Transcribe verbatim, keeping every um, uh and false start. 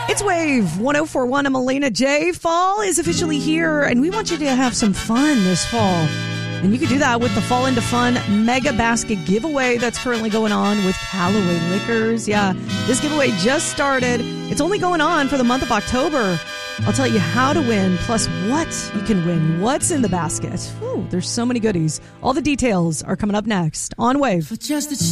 It's Wave one oh four point one. I'm Elena J. Fall is officially here, and we want you to have some fun this fall. And you can do that with the Fall into Fun Mega Basket giveaway that's currently going on with Callaway Liquors. Yeah, this giveaway just started. It's only going on for the month of October. I'll tell you how to win, plus what you can win. What's in the basket? Ooh, there's so many goodies. All the details are coming up next on Wave. For just a